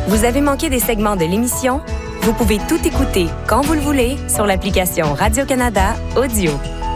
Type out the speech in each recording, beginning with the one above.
Vous avez manqué des segments de l'émission? Vous pouvez tout écouter quand vous le voulez sur l'application Radio-Canada Audio.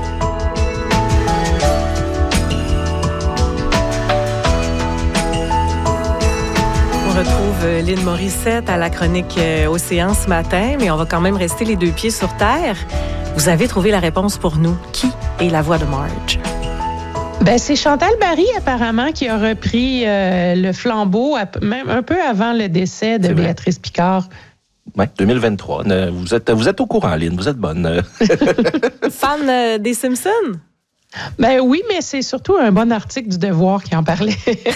On retrouve Lynn Morissette à la chronique Océan ce matin, mais on va quand même rester les deux pieds sur terre. Vous avez trouvé la réponse pour nous. Qui est la voix de Marge? Ben, c'est Chantal Barry, apparemment, qui a repris le flambeau, même un peu avant le décès de Béatrice Picard. Oui, 2023. Vous êtes au courant, Lynn. Vous êtes bonne. Fan des Simpsons? Ben oui, mais c'est surtout un bon article du Devoir qui en parlait.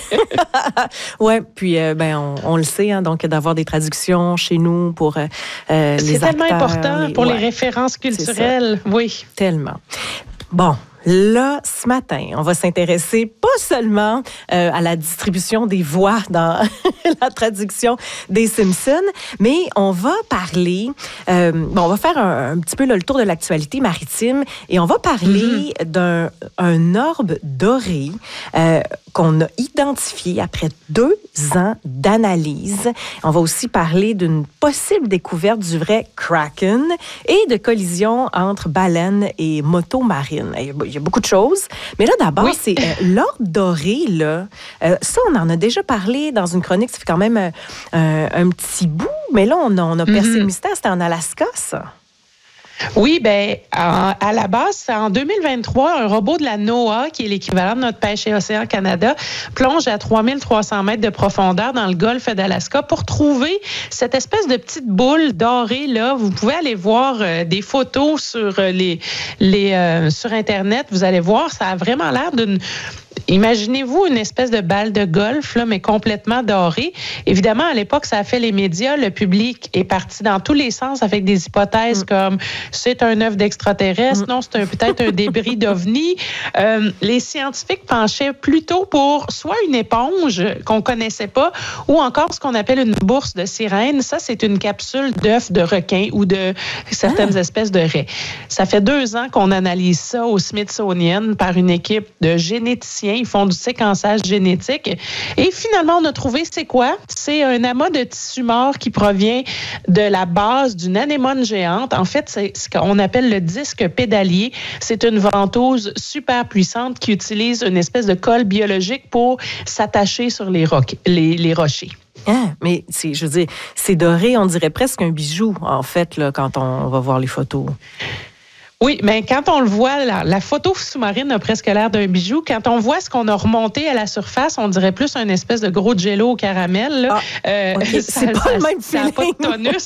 Oui, puis on le sait, hein, donc d'avoir des traductions chez nous pour les acteurs. C'est tellement important pour les références culturelles. Oui. Tellement. Bon. Là, ce matin, on va s'intéresser pas seulement à la distribution des voix dans la traduction des Simpsons, mais on va parler, on va faire un petit peu le tour de l'actualité maritime et on va parler d'un orbe doré qu'on a identifié après 2 ans d'analyse. On va aussi parler d'une possible découverte du vrai Kraken et de collision entre baleines et motos marines. Il y a beaucoup de choses. Mais là, d'abord, c'est l'orbe doré, là. Ça, on en a déjà parlé dans une chronique. Ça fait quand même un petit bout. Mais là, on a percé le mystère. C'était en Alaska, ça. Oui, bien, à la base, c'est en 2023, un robot de la NOAA, qui est l'équivalent de notre Pêche et Océan Canada, plonge à 3300 mètres de profondeur dans le golfe d'Alaska pour trouver cette espèce de petite boule dorée, là. Vous pouvez aller voir des photos sur sur Internet. Vous allez voir, ça a vraiment l'air d'une... Imaginez-vous une espèce de balle de golf, là, mais complètement dorée. Évidemment, à l'époque, ça a fait les médias. Le public est parti dans tous les sens avec des hypothèses comme c'est un œuf d'extraterrestre, non, c'est peut-être un débris d'OVNI. Les scientifiques penchaient plutôt pour soit une éponge qu'on connaissait pas ou encore ce qu'on appelle une bourse de sirène. Ça, c'est une capsule d'œufs de requin ou de certaines espèces de raies. Ça fait 2 ans qu'on analyse ça au Smithsonian par une équipe de généticiens. Ils font du séquençage génétique. Et finalement, on a trouvé, c'est quoi? C'est un amas de tissu mort qui provient de la base d'une anémone géante. En fait, c'est ce qu'on appelle le disque pédalier. C'est une ventouse super puissante qui utilise une espèce de colle biologique pour s'attacher sur les rochers. Ah, mais je veux dire, c'est doré, on dirait presque un bijou, en fait, là, quand on va voir les photos. Oui, mais quand on le voit, la photo sous-marine a presque l'air d'un bijou. Quand on voit ce qu'on a remonté à la surface, on dirait plus une espèce de gros jello au caramel. Là. Okay. C'est pas le même feeling. Ça n'a pas de tonus.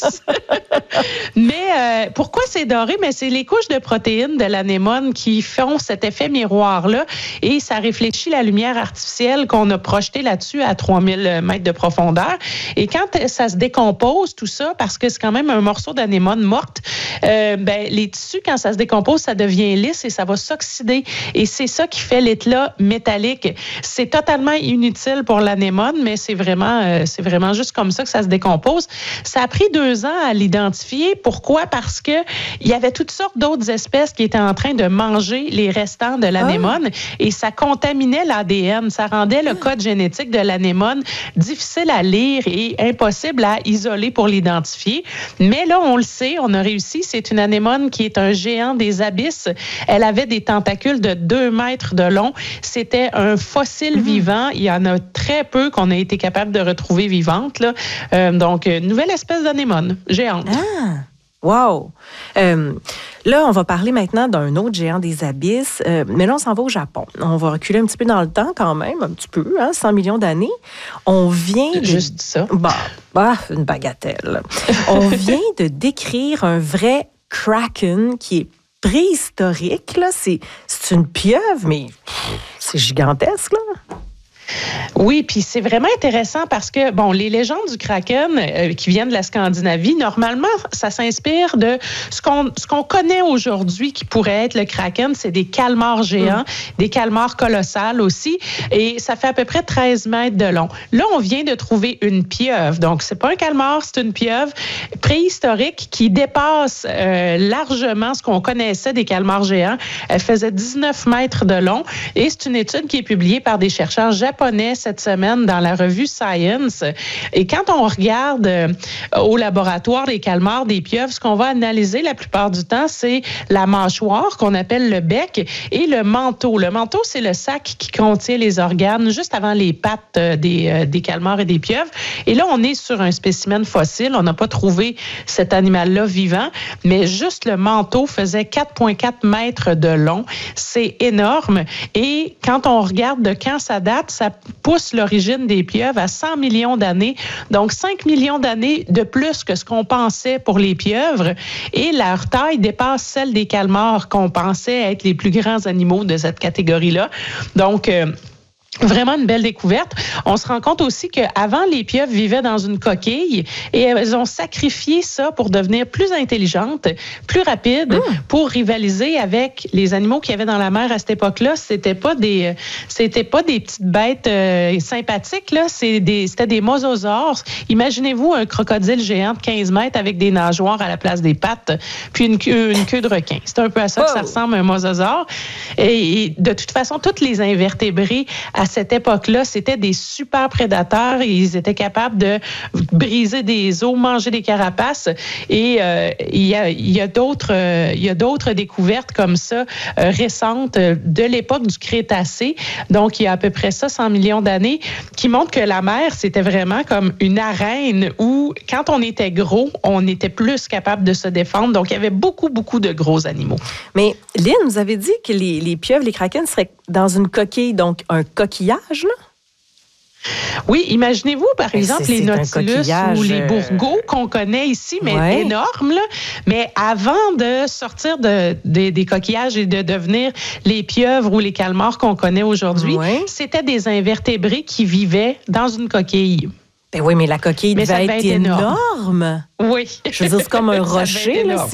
Mais pourquoi c'est doré? Mais c'est les couches de protéines de l'anémone qui font cet effet miroir-là et ça réfléchit la lumière artificielle qu'on a projetée là-dessus à 3000 mètres de profondeur. Et quand ça se décompose, tout ça, parce que c'est quand même un morceau d'anémone morte, les tissus, quand ça se décompose, ça devient lisse et ça va s'oxyder. Et c'est ça qui fait l'éclat métallique. C'est totalement inutile pour l'anémone, mais c'est vraiment juste comme ça que ça se décompose. Ça a pris 2 ans à l'identifier. Pourquoi? Parce que il y avait toutes sortes d'autres espèces qui étaient en train de manger les restants de l'anémone et ça contaminait l'ADN. Ça rendait le code génétique de l'anémone difficile à lire et impossible à isoler pour l'identifier. Mais là, on le sait, on a réussi. C'est une anémone qui est un géant des abysses. Elle avait des tentacules de 2 mètres de long. C'était un fossile vivant. Il y en a très peu qu'on a été capable de retrouver vivantes. Donc, nouvelle espèce d'anémone géante. Ah! Wow! Là, on va parler maintenant d'un autre géant des abysses, mais là, on s'en va au Japon. On va reculer un petit peu dans le temps quand même, un petit peu, 100 millions d'années. On vient de... Juste ça. Une bagatelle. On vient de décrire un vrai Kraken qui est préhistorique. Là. C'est une pieuvre, mais c'est gigantesque, là. Oui, puis c'est vraiment intéressant parce que, les légendes du Kraken qui viennent de la Scandinavie, normalement, ça s'inspire de ce qu'on connaît aujourd'hui qui pourrait être le Kraken, c'est des calmars géants, des calmars colossales aussi, et ça fait à peu près 13 mètres de long. Là, on vient de trouver une pieuvre, donc c'est pas un calmar, c'est une pieuvre préhistorique qui dépasse largement ce qu'on connaissait des calmars géants. Elle faisait 19 mètres de long, et c'est une étude qui est publiée par des chercheurs japonais Japonais cette semaine dans la revue Science. Et quand on regarde au laboratoire des calmars, des pieuvres, ce qu'on va analyser la plupart du temps, c'est la mâchoire qu'on appelle le bec et le manteau. Le manteau, c'est le sac qui contient les organes juste avant les pattes des calmars et des pieuvres. Et là, on est sur un spécimen fossile. On n'a pas trouvé cet animal-là vivant, mais juste le manteau faisait 4,4 mètres de long. C'est énorme. Et quand on regarde de quand ça date, ça pousse l'origine des pieuvres à 100 millions d'années. Donc, 5 millions d'années de plus que ce qu'on pensait pour les pieuvres. Et leur taille dépasse celle des calmars qu'on pensait être les plus grands animaux de cette catégorie-là. Donc, vraiment une belle découverte. On se rend compte aussi qu'avant, les pieuvres vivaient dans une coquille et elles ont sacrifié ça pour devenir plus intelligentes, plus rapides, pour rivaliser avec les animaux qu'il y avait dans la mer à cette époque-là. C'était pas des petites bêtes sympathiques, là. C'était des mosasaures. Imaginez-vous un crocodile géant de 15 mètres avec des nageoires à la place des pattes, puis une queue de requin. C'est un peu à ça que ça ressemble, un mosasaure. Et de toute façon, tous les invertébrés à cette époque-là, c'était des super prédateurs et ils étaient capables de briser des os, manger des carapaces. Et il y a d'autres découvertes comme ça récentes de l'époque du Crétacé. Donc, il y a à peu près ça, 100 millions d'années, qui montrent que la mer, c'était vraiment comme une arène où, quand on était gros, on était plus capable de se défendre. Donc, il y avait beaucoup, beaucoup de gros animaux. Mais Lynn, vous avez dit que les pieuvres, les krakens seraient dans une coquille, donc un coquillage, là? Oui, imaginez-vous, par exemple, les nautilus ou les bourgots qu'on connaît ici, mais énormes, là. Mais avant de sortir des coquillages et de devenir les pieuvres ou les calmars qu'on connaît aujourd'hui, c'était des invertébrés qui vivaient dans une coquille. Ben oui, mais la coquille devait être énorme. Oui. Je veux dire, c'est comme un rocher, là.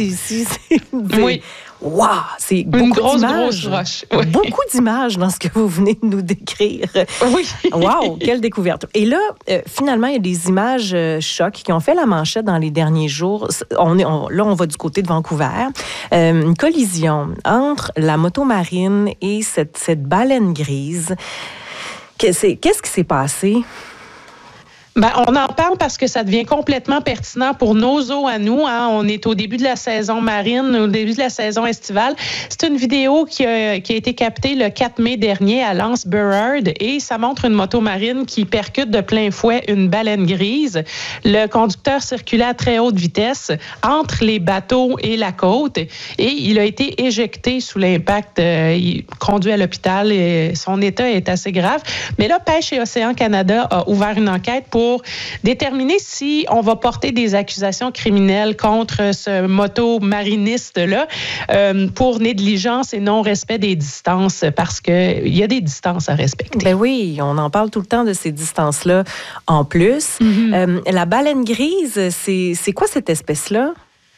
Oui. Wow! C'est beaucoup une grosse roche. Oui. Beaucoup d'images dans ce que vous venez de nous décrire. Oui. Wow! Quelle découverte. Et là, finalement, il y a des images chocs qui ont fait la manchette dans les derniers jours. Là, on va du côté de Vancouver. Une collision entre la motomarine et cette baleine grise. Qu'est-ce qui s'est passé? Ben, on en parle parce que ça devient complètement pertinent pour nos eaux à nous. Hein. On est au début de la saison marine, au début de la saison estivale. C'est une vidéo qui a été captée le 4 mai dernier à Lance Burrard et ça montre une moto marine qui percute de plein fouet une baleine grise. Le conducteur circulait à très haute vitesse entre les bateaux et la côte et il a été éjecté sous l'impact. Il conduit à l'hôpital et son état est assez grave. Mais là, Pêche et Océan Canada a ouvert une enquête pour déterminer si on va porter des accusations criminelles contre ce moto-mariniste-là pour négligence et non-respect des distances, parce qu'il y a des distances à respecter. Ben oui, on en parle tout le temps de ces distances-là en plus. La baleine grise, c'est quoi cette espèce-là?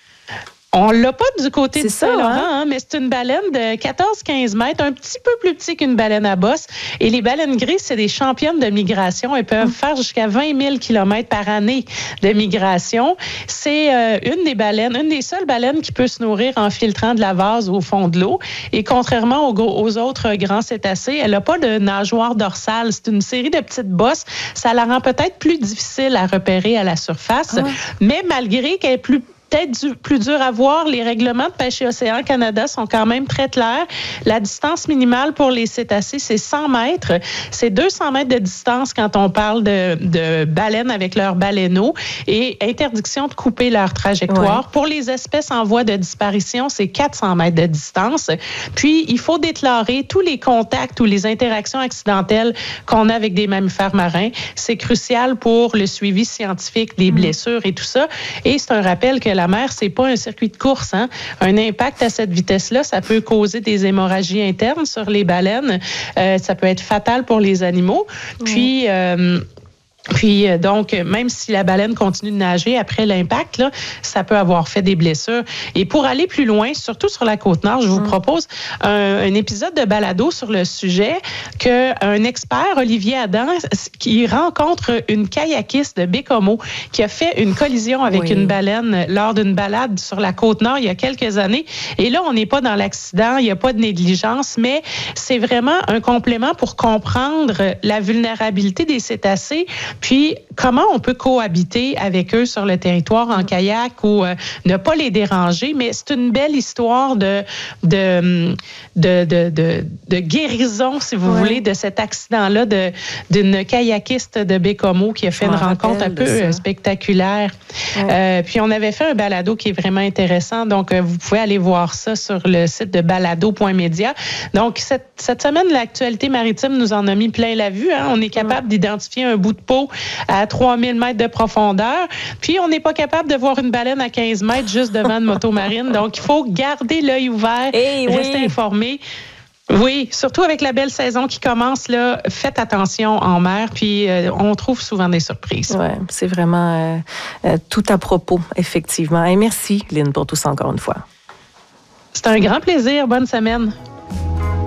On l'a pas du côté de Saint-Laurent, hein? Mais c'est une baleine de 14-15 mètres, un petit peu plus petit qu'une baleine à bosse. Et les baleines grises, c'est des championnes de migration. Elles peuvent faire jusqu'à 20 000 kilomètres par année de migration. C'est une des seules baleines qui peut se nourrir en filtrant de la vase au fond de l'eau. Et contrairement aux autres grands cétacés, elle n'a pas de nageoire dorsale. C'est une série de petites bosses. Ça la rend peut-être plus difficile à repérer à la surface. Mais malgré qu'elle est peut-être plus dur à voir. Les règlements de Pêche et Océan Canada sont quand même très clairs. La distance minimale pour les cétacés, c'est 100 mètres. C'est 200 mètres de distance quand on parle de baleines avec leurs baleineaux et interdiction de couper leur trajectoire. Pour les espèces en voie de disparition, c'est 400 mètres de distance. Puis, il faut déclarer tous les contacts ou les interactions accidentelles qu'on a avec des mammifères marins. C'est crucial pour le suivi scientifique des blessures et tout ça. Et c'est un rappel que la mer, c'est pas un circuit de course. Hein? Un impact à cette vitesse-là, ça peut causer des hémorragies internes sur les baleines. Ça peut être fatal pour les animaux. Puis, Puis donc, même si la baleine continue de nager après l'impact, là, ça peut avoir fait des blessures. Et pour aller plus loin, surtout sur la Côte-Nord, je vous propose un épisode de balado sur le sujet qu'un expert, Olivier Adam, qui rencontre une kayakiste de Bécomo qui a fait une collision avec une baleine lors d'une balade sur la Côte-Nord il y a quelques années. Et là, on n'est pas dans l'accident, il n'y a pas de négligence, mais c'est vraiment un complément pour comprendre la vulnérabilité des cétacés. Puis, comment on peut cohabiter avec eux sur le territoire en kayak ou ne pas les déranger. Mais c'est une belle histoire de guérison, si vous voulez, de cet accident-là d'une kayakiste de Bécomo qui a fait une rencontre un peu spectaculaire. Puis, on avait fait un balado qui est vraiment intéressant. Donc, vous pouvez aller voir ça sur le site de balado.media. Donc, cette semaine, l'actualité maritime nous en a mis plein la vue. Hein? On est capable d'identifier un bout de peau à 3000 mètres de profondeur. Puis, on n'est pas capable de voir une baleine à 15 mètres juste devant une moto marine. Donc, il faut garder l'œil ouvert, rester informé. Oui, surtout avec la belle saison qui commence, là, faites attention en mer, puis on trouve souvent des surprises. Oui, c'est vraiment tout à propos, effectivement. Et merci, Lynn, pour tout ça encore une fois. C'est un grand plaisir. Bonne semaine.